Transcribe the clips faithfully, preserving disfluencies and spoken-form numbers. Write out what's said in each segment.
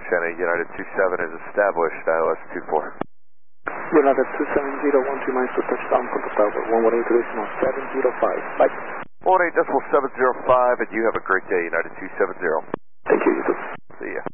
Shannon, United two seven is established, I L S two four. United two seven zero one two miles to touchdown for the tower, one one eight decimal seven zero five. Bye. one eight decimal seven zero five, and you have a great day, United two seven zero. Thank you, you too. See ya.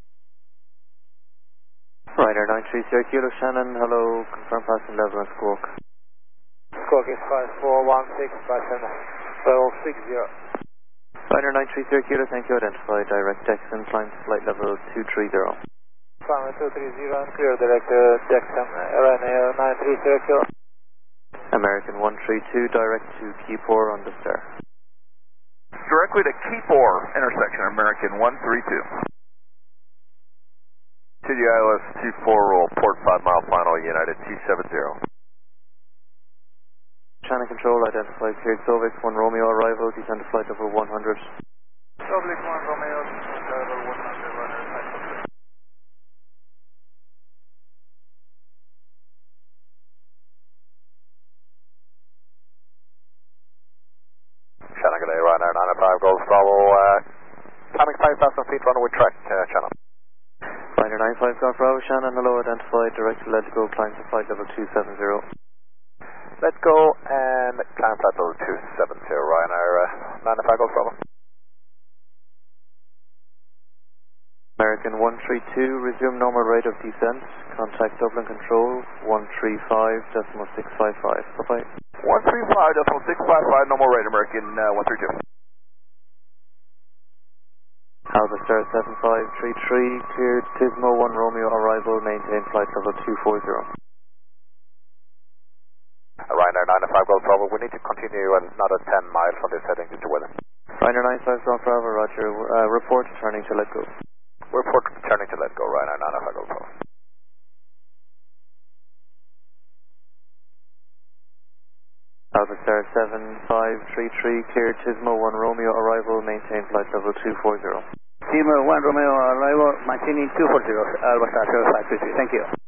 Ryder nine three zero Kilo Shannon, hello, confirm passing level and squawk. Squawk is five four one six, passing level six zero. Ryder nine three zero Kilo, thank you, identify direct Dexon, climb to flight level two three zero. Climb two three zero and clear direct uh, Dexon, Ryanair nine three zero Kilo. American one three two, direct to Keypor on the stair. Directly to Keypor, intersection, American one three two. To the I L S two four, roll, port five mile final, United two seven zero. Shannon Control, identify cleared Sovic one Romeo arrival, descend to flight level one hundred. Sovic one Romeo, descend to level one hundred, runner nine. Shannon, good day, Ryanair nine oh five, Golf Bravo, uh, climbing five thousand feet, runway track, uh, Shannon. Ryanair nine five Golf Bravo, Shannon, hello, identified, direct to let go, climb to flight level two seven zero. Let go and climb flight level two seven zero, Ryanair uh, nine oh five Golf Bravo. American one three two, resume normal rate of descent, contact Dublin Control, one three five decimal six five five, bye-bye. one three five decimal six five five, normal rate, American uh, one three two. Alpha Star seven five three three, cleared Tismo one Romeo arrival, maintain flight level two four zero. Ryanair nine oh five Golf Bravo, we need to continue another ten miles from this heading due to weather. Ryanair nine five Golf Bravo, roger, uh, report turning to let go. Report turning to let go, Ryanair nine oh five Golf Bravo. Alpha Star seven five three three, cleared Tismo one Romeo arrival, maintain flight level two four zero. Tismo one Romeo arrival, maintaining two four zero, Alpha Star seven five three three, thank you.